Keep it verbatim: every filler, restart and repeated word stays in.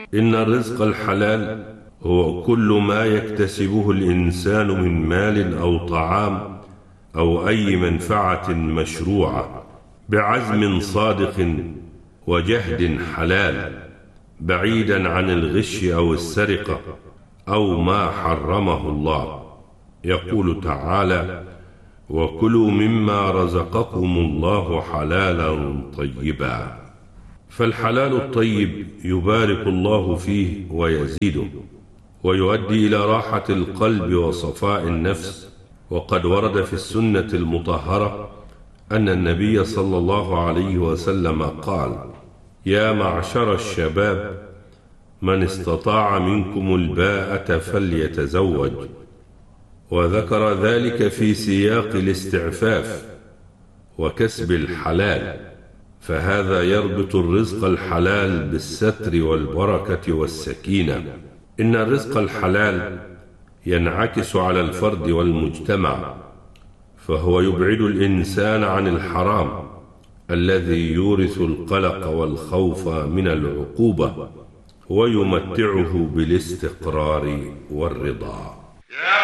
إن الرزق الحلال هو كل ما يكتسبه الإنسان من مال أو طعام أو أي منفعة مشروعة بعزم صادق وجهد حلال، بعيدا عن الغش أو السرقة أو ما حرمه الله. يقول تعالى: وكلوا مما رزقكم الله حلالا طيبا. فالحلال الطيب يبارك الله فيه ويزيده، ويؤدي إلى راحة القلب وصفاء النفس. وقد ورد في السنة المطهرة أن النبي صلى الله عليه وسلم قال: يا معشر الشباب، من استطاع منكم الباءة فليتزوج. وذكر ذلك في سياق الاستعفاف وكسب الحلال، فهذا يربط الرزق الحلال بالستر والبركة والسكينة. إن الرزق الحلال ينعكس على الفرد والمجتمع، فهو يبعد الإنسان عن الحرام الذي يورث القلق والخوف من العقوبة، ويمتعه بالاستقرار والرضا.